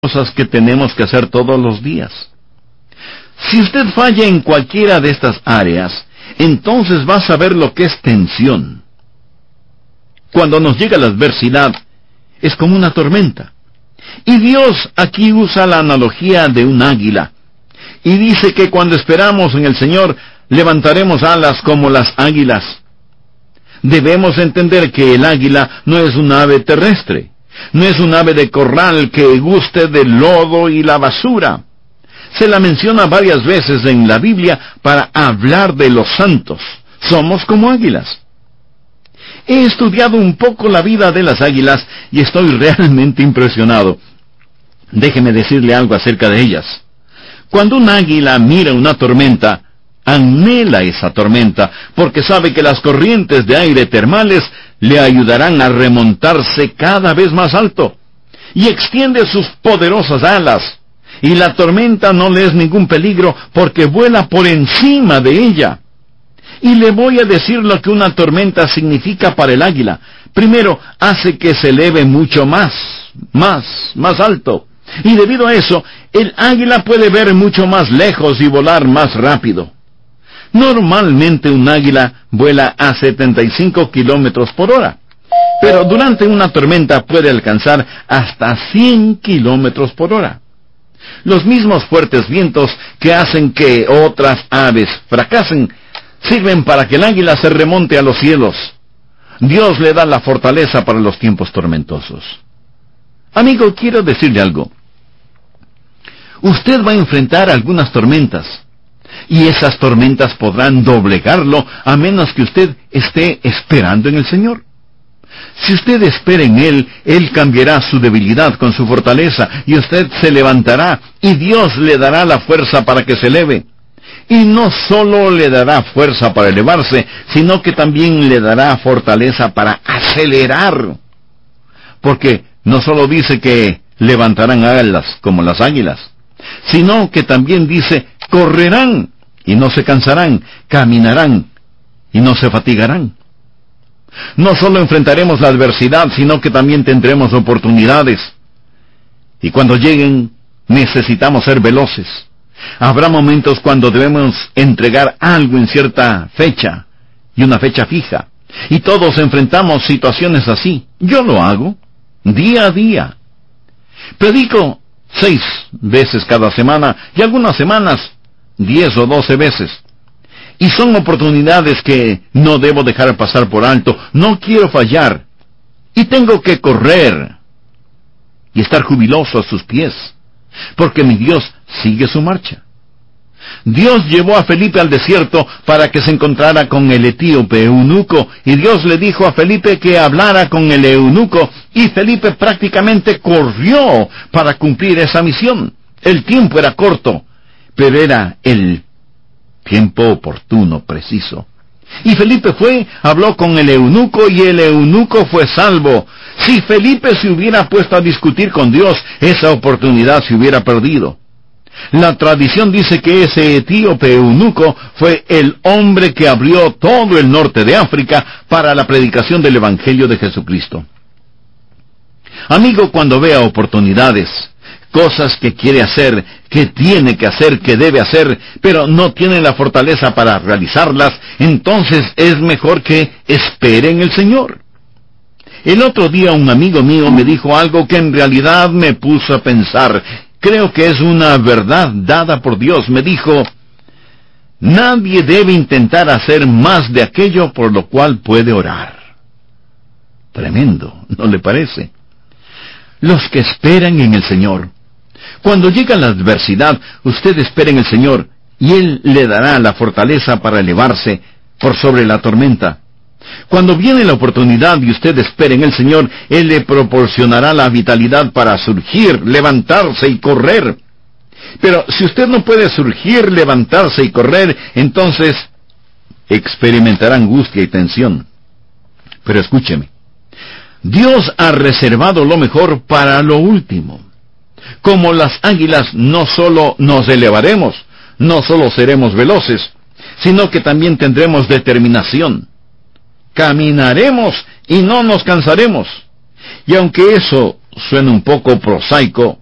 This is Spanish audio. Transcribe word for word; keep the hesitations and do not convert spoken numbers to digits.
cosas que tenemos que hacer todos los días. Si usted falla en cualquiera de estas áreas, entonces va a saber lo que es tensión. Cuando nos llega la adversidad, es como una tormenta. Y Dios aquí usa la analogía de un águila. Y dice que cuando esperamos en el Señor, levantaremos alas como las águilas. Debemos entender que el águila no es un ave terrestre. No es un ave de corral que guste del lodo y la basura. Se la menciona varias veces en la Biblia para hablar de los santos. Somos como águilas. He estudiado un poco la vida de las águilas y estoy realmente impresionado. Déjeme decirle algo acerca de ellas. Cuando un águila mira una tormenta, anhela esa tormenta, porque sabe que las corrientes de aire termales le ayudarán a remontarse cada vez más alto, y extiende sus poderosas alas, y la tormenta no le es ningún peligro, porque vuela por encima de ella. Y le voy a decir lo que una tormenta significa para el águila. Primero, hace que se eleve mucho más, más, más alto. Y debido a eso, el águila puede ver mucho más lejos y volar más rápido. Normalmente un águila vuela a setenta y cinco kilómetros por hora, pero durante una tormenta puede alcanzar hasta cien kilómetros por hora. Los mismos fuertes vientos que hacen que otras aves fracasen sirven para que el águila se remonte a los cielos. Dios le da la fortaleza para los tiempos tormentosos. Amigo, quiero decirle algo. Usted va a enfrentar algunas tormentas, y esas tormentas podrán doblegarlo a menos que usted esté esperando en el Señor. Si usted espera en Él, Él cambiará su debilidad con su fortaleza, y usted se levantará, y Dios le dará la fuerza para que se eleve. Y no solo le dará fuerza para elevarse, sino que también le dará fortaleza para acelerar. Porque no solo dice que levantarán alas como las águilas, sino que también dice, correrán y no se cansarán, caminarán y no se fatigarán. No solo enfrentaremos la adversidad, sino que también tendremos oportunidades. Y cuando lleguen, necesitamos ser veloces. Habrá momentos cuando debemos entregar algo en cierta fecha, y una fecha fija. Y todos enfrentamos situaciones así. Yo lo hago, día a día. Predico seis veces cada semana, y algunas semanas, diez o doce veces. Y son oportunidades que no debo dejar pasar por alto. No quiero fallar. Y tengo que correr y estar jubiloso a sus pies, porque mi Dios sigue su marcha. Dios llevó a Felipe al desierto para que se encontrara con el etíope eunuco, y Dios le dijo a Felipe que hablara con el eunuco, y Felipe prácticamente corrió para cumplir esa misión. El tiempo era corto, pero era el tiempo oportuno, preciso. Y Felipe fue, habló con el eunuco, y el eunuco fue salvo. Si Felipe se hubiera puesto a discutir con Dios, esa oportunidad se hubiera perdido. La tradición dice que ese etíope eunuco fue el hombre que abrió todo el norte de África para la predicación del Evangelio de Jesucristo. Amigo, cuando vea oportunidades, cosas que quiere hacer, que tiene que hacer, que debe hacer, pero no tiene la fortaleza para realizarlas, entonces es mejor que espere en el Señor. El otro día un amigo mío me dijo algo que en realidad me puso a pensar. Creo que es una verdad dada por Dios. Me dijo, nadie debe intentar hacer más de aquello por lo cual puede orar. Tremendo, ¿no le parece? Los que esperan en el Señor. Cuando llega la adversidad, usted espera en el Señor, y Él le dará la fortaleza para elevarse por sobre la tormenta. Cuando viene la oportunidad y usted espera en el Señor, Él le proporcionará la vitalidad para surgir, levantarse y correr. Pero si usted no puede surgir, levantarse y correr, entonces experimentará angustia y tensión. Pero escúcheme, Dios ha reservado lo mejor para lo último. Como las águilas, no solo nos elevaremos, no solo seremos veloces, sino que también tendremos determinación. Caminaremos y no nos cansaremos. Y aunque eso suena un poco prosaico,